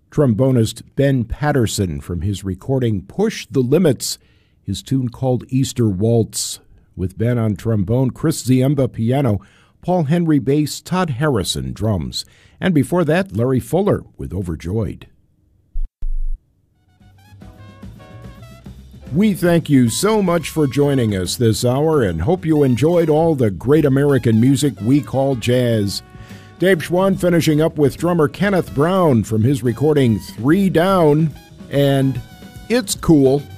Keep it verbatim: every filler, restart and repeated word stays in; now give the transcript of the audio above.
trombonist Ben Patterson from his recording Push the Limits, his tune called Easter Waltz, with Ben on trombone, Chris Ziemba piano, Paul Henry bass, Todd Harrison drums, and before that, Larry Fuller with Overjoyed. We thank you so much for joining us this hour and hope you enjoyed all the great American music we call jazz. Dave Schwann finishing up with drummer Kenneth Brown from his recording Three Down and It's Cool.